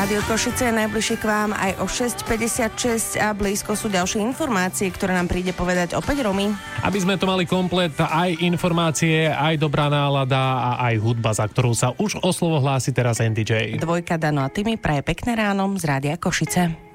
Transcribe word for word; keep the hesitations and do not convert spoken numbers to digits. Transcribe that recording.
Rádio Košice je najbližšie k vám aj o šesť päťdesiatšesť a blízko sú ďalšie informácie, ktoré nám príde povedať opäť Romy. Aby sme to mali komplet, aj informácie, aj dobrá nálada a aj hudba, za ktorú sa už o slovo hlási teraz en dý džej. Dvojka Dano a Timi praje pekné ráno z Rádia Košice.